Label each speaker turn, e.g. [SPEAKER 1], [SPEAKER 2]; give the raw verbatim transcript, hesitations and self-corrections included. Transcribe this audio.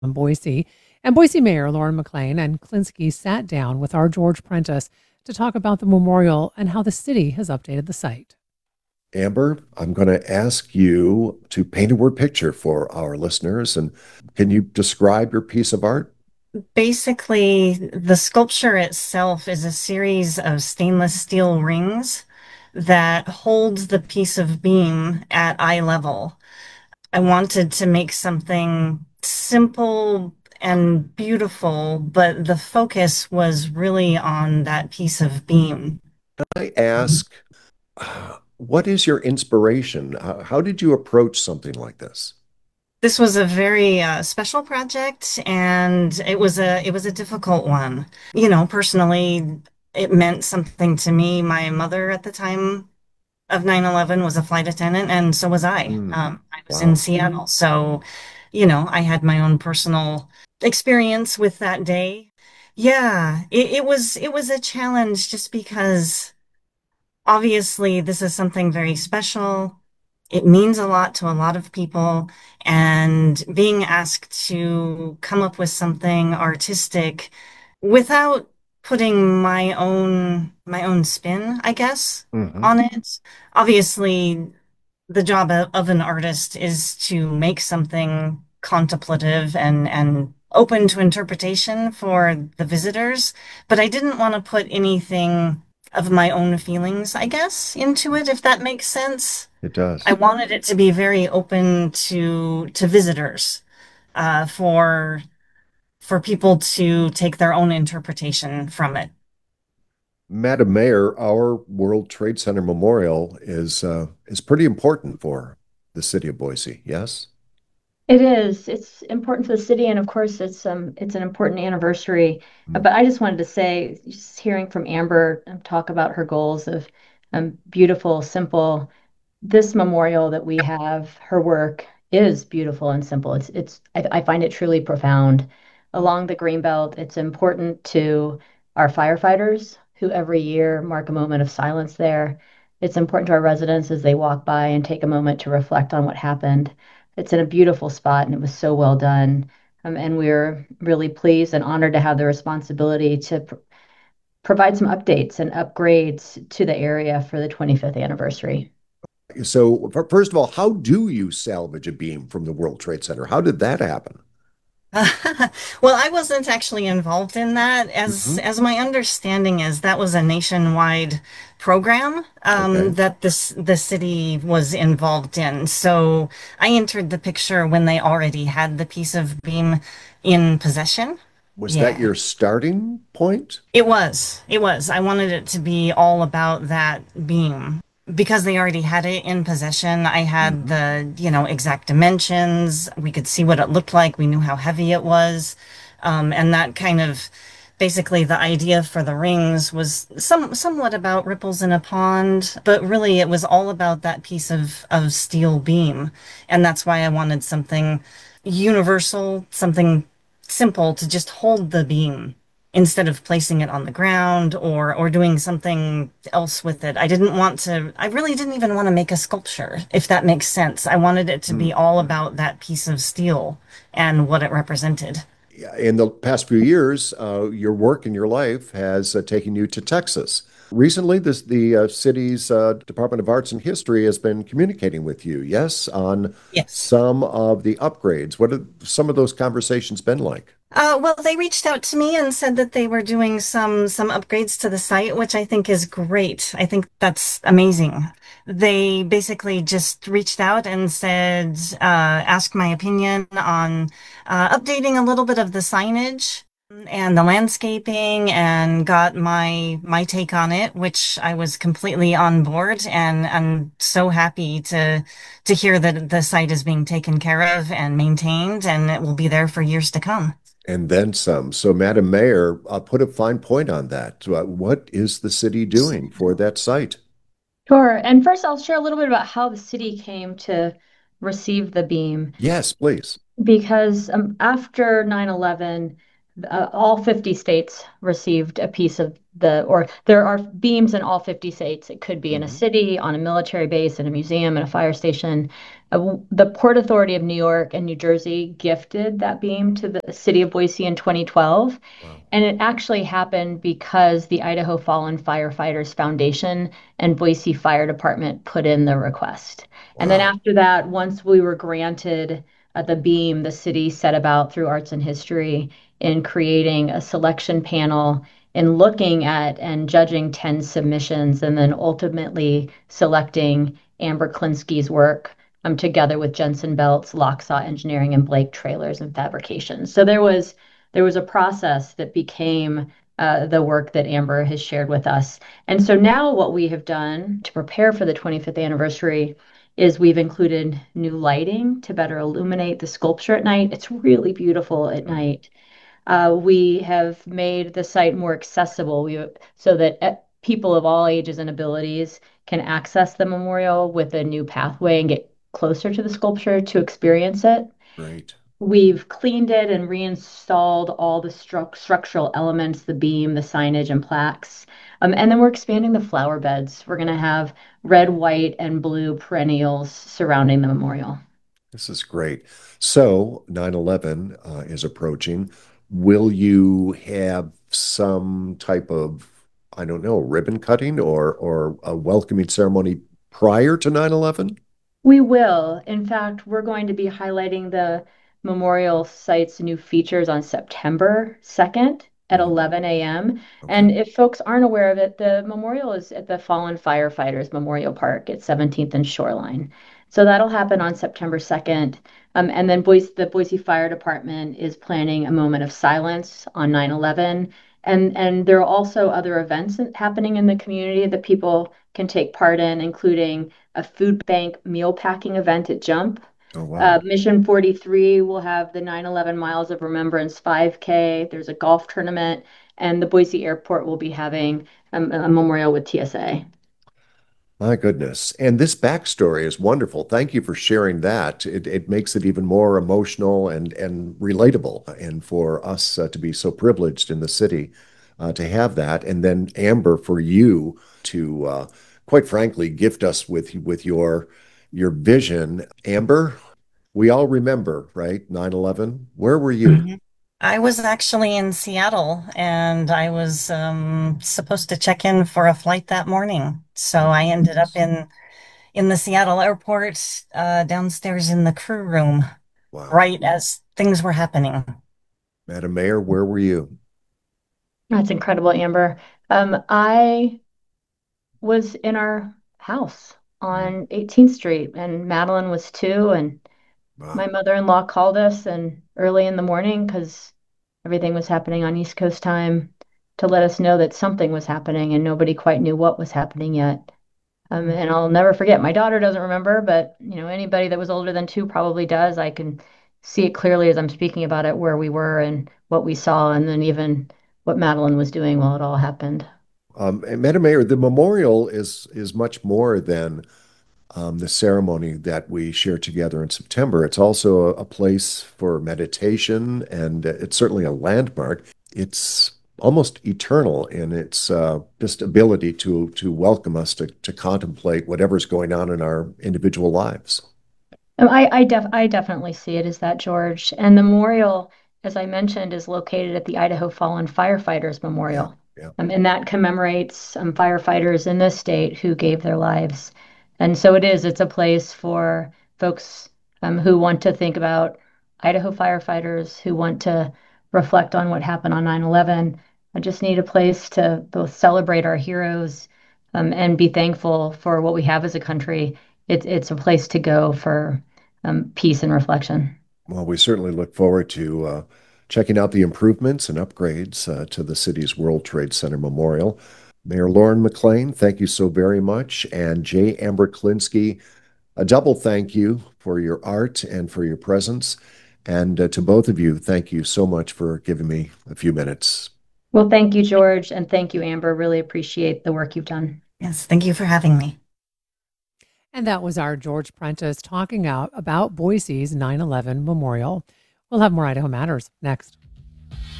[SPEAKER 1] in Boise. And Boise Mayor Lauren McLean and Klinsky sat down with our George Prentice to talk about the memorial and how the city has updated the site.
[SPEAKER 2] Amber, I'm going to ask you to paint a word picture for our listeners. And can you describe your piece of art?
[SPEAKER 3] Basically, the sculpture itself is a series of stainless steel rings that holds the piece of beam at eye level. I wanted to make something simple and beautiful, but the focus was really on that piece of beam.
[SPEAKER 2] I ask, what is your inspiration? How, how did you approach something like this?
[SPEAKER 3] This was a very uh, special project, and it was a it was a difficult one. You know, personally, it meant something to me. My mother at the time of nine eleven was a flight attendant, and so was I.
[SPEAKER 2] Mm,
[SPEAKER 3] Um, I was in
[SPEAKER 2] wow.
[SPEAKER 3] Seattle, so you know, I had my own personal experience with that day. Yeah, it, it was it was a challenge just because obviously this is something very special. It means a lot to a lot of people, and being asked to come up with something artistic without putting my own my own spin, I guess,
[SPEAKER 2] Hmm.
[SPEAKER 3] on it. Obviously, the job of, of an artist is to make something contemplative and and open to interpretation for the visitors, but I didn't want to put anything of my own feelings, I guess, into it, if that makes sense.
[SPEAKER 2] It
[SPEAKER 3] I
[SPEAKER 2] does.
[SPEAKER 3] wanted it to be very open to to visitors, uh, for for people to take their own interpretation from it.
[SPEAKER 2] Madam Mayor, our World Trade Center Memorial is uh, is pretty important for the city of Boise. Yes.
[SPEAKER 4] It is. It's important for the city, and of course, it's um, it's an important anniversary. Uh,
[SPEAKER 2] Mm.
[SPEAKER 4] But I just wanted to say, just hearing from Amber um, talk about her goals of um, beautiful, simple, this memorial that we have, her work is beautiful and simple. It's it's I, I find it truly profound. Along the Greenbelt, it's important to our firefighters who every year mark a moment of silence there. It's important to our residents as they walk by and take a moment to reflect on what happened. It's in a beautiful spot and it was so well done. Um, and we're really pleased and honored to have the responsibility to pr- provide some updates and upgrades to the area for the twenty-fifth anniversary.
[SPEAKER 2] So, f- first of all, how do you salvage a beam from the World Trade Center? How did that happen?
[SPEAKER 3] Well, I wasn't actually involved in that. As
[SPEAKER 2] Hmm.
[SPEAKER 3] as my understanding is, that was a nationwide program
[SPEAKER 2] Okay.
[SPEAKER 3] um, that this the city was involved in. So I entered the picture when they already had the piece of beam in possession.
[SPEAKER 2] Was that
[SPEAKER 3] Yeah.
[SPEAKER 2] your starting point?
[SPEAKER 3] It was. It was. I wanted it to be all about that beam. Because they already had it in possession, I had
[SPEAKER 2] Hmm.
[SPEAKER 3] the, you know, exact dimensions. We could see what it looked like. We knew how heavy it was. Um, and that kind of basically the idea for the rings was some somewhat about ripples in a pond, but really it was all about that piece of of steel beam. And that's why I wanted something universal, something simple to just hold the beam instead of placing it on the ground or or doing something else with it. I didn't want to, I really didn't even want to make a sculpture, if that makes sense. I wanted it to be
[SPEAKER 2] Mm.
[SPEAKER 3] all about that piece of steel and what it represented.
[SPEAKER 2] Yeah, in the past few years, uh, your work and your life has uh, taken you to Texas. Recently, this, the uh, city's uh, Department of Arts and History has been communicating with you, yes, on
[SPEAKER 3] Yes.
[SPEAKER 2] some of the upgrades. What have some of those conversations been like?
[SPEAKER 3] Uh, well, they reached out to me and said that they were doing some some upgrades to the site, which I think is great. I think that's amazing. They basically just reached out and said, uh, asked my opinion on uh, updating a little bit of the signage and the landscaping, and got my my take on it, which I was completely on board, and I'm so happy to to hear that the site is being taken care of and maintained, and it will be there for years to come.
[SPEAKER 2] And then some. So, Madam Mayor, uh, put a fine point on that. Uh, what is the city doing for that site?
[SPEAKER 4] Sure. And first, I'll share a little bit about how the city came to receive the beam.
[SPEAKER 2] Yes, please.
[SPEAKER 4] Because um, after nine eleven, uh, all fifty states received a piece of the, or there are beams in all fifty states. It could be in a
[SPEAKER 2] Mhm.
[SPEAKER 4] city, on a military base, in a museum, in a fire station. Uh, the Port Authority of New York and New Jersey gifted that beam to the city of Boise in twenty twelve.
[SPEAKER 2] Wow.
[SPEAKER 4] And it actually happened because the Idaho Fallen Firefighters Foundation and Boise Fire Department put in the request. And then
[SPEAKER 2] Wow.
[SPEAKER 4] after that, once we were granted uh, the beam, the city set about through Arts and History in creating a selection panel and looking at and judging ten submissions and then ultimately selecting Amber Klinsky's work um, together with Jensen Belts, Locksaw Engineering, and Blake Trailers and Fabrication. So there was there was a process that became uh, the work that Amber has shared with us. And so now what we have done to prepare for the twenty-fifth anniversary is we've included new lighting to better illuminate the sculpture at night. It's really beautiful at
[SPEAKER 2] Mm.
[SPEAKER 4] night. Uh, we have made the site more accessible we, so that uh, people of all ages and abilities can access the memorial with a new pathway and get closer to the sculpture to experience it.
[SPEAKER 2] Great.
[SPEAKER 4] We've cleaned it and reinstalled all the stru- structural elements, the beam, the signage, and plaques. Um, and then we're expanding the flower beds. We're going to have red, white, and blue perennials surrounding the memorial.
[SPEAKER 2] This is great. So nine eleven uh, is approaching. Will you have some type of, I don't know, ribbon cutting or or a welcoming ceremony prior to nine eleven?
[SPEAKER 4] We will. In fact, we're going to be highlighting the memorial site's new features on September second at
[SPEAKER 2] Mhm.
[SPEAKER 4] eleven a m.
[SPEAKER 2] Okay.
[SPEAKER 4] And if folks aren't aware of it, the memorial is at the Fallen Firefighters Memorial Park at seventeenth and Shoreline. So that'll happen on September second. Um, and then Boise, the Boise Fire Department is planning a moment of silence on nine eleven. And, and there are also other events happening in the community that people can take part in, including a food bank meal packing event at Jump.
[SPEAKER 2] Oh,
[SPEAKER 4] Uh,
[SPEAKER 2] wow.
[SPEAKER 4] Mission forty-three will have the nine eleven Miles of Remembrance five K. There's a golf tournament, and the Boise Airport will be having um, a memorial with T S A.
[SPEAKER 2] My goodness. And this backstory is wonderful. Thank you for sharing that. It, it makes it even more emotional and, and relatable. And for us uh, to be so privileged in the city uh, to have that. And then, Amber, for you to, uh, quite frankly, gift us with, with your, your vision. Amber, we all remember, right? nine eleven. Where were you?
[SPEAKER 3] Mhm. I was actually in Seattle and I was um, supposed to check in for a flight that morning. So
[SPEAKER 2] Oh,
[SPEAKER 3] I ended up
[SPEAKER 2] goodness.
[SPEAKER 3] in in the Seattle airport, uh, downstairs in the crew room,
[SPEAKER 2] Wow.
[SPEAKER 3] right as things were happening.
[SPEAKER 2] Madam Mayor, where were you?
[SPEAKER 4] That's incredible, Amber. Um, I was in our house
[SPEAKER 2] Mm.
[SPEAKER 4] on eighteenth Street, and Madeline was too. And my
[SPEAKER 2] Wow.
[SPEAKER 4] mother-in-law called us and early in the morning because everything was happening on East Coast time to let us know that something was happening and nobody quite knew what was happening yet. Um, and I'll never forget. My daughter doesn't remember, but you know, anybody that was older than two probably does. I can see it clearly as I'm speaking about it, where we were and what we saw, and then even what Madeline was doing while it all happened.
[SPEAKER 2] Um, and Madam Mayor, the memorial is is much more than um, the ceremony that we share together in September. It's also a, a place for meditation, and it's certainly a landmark. It's almost eternal in its uh, just ability to to welcome us to to contemplate whatever's going on in our individual lives.
[SPEAKER 4] Um, I I def I definitely see it as that, George. And the memorial, as I mentioned, is located at the Idaho Fallen Firefighters
[SPEAKER 2] Yeah,
[SPEAKER 4] Memorial.
[SPEAKER 2] yeah.
[SPEAKER 4] Um, and that commemorates um, firefighters in this state who gave their lives. And so it is, it's a place for folks um, who want to think about Idaho firefighters, who want to reflect on what happened on nine eleven. I just need a place to both celebrate our heroes um, and be thankful for what we have as a country. It's it's a place to go for um, peace and reflection.
[SPEAKER 2] Well, we certainly look forward to uh, checking out the improvements and upgrades uh, to the city's World Trade Center Memorial. Mayor Lauren McLean, thank you so very much. And J. Amber Klinsky, a double thank you for your art and for your presence. And uh, to both of you, thank you so much for giving me a few minutes.
[SPEAKER 4] Well, thank you, George, and thank you, Amber. Really appreciate the work you've done.
[SPEAKER 3] Yes, thank you for having me.
[SPEAKER 1] And that was our George Prentice talking out about Boise's nine eleven memorial. We'll have more Idaho Matters next.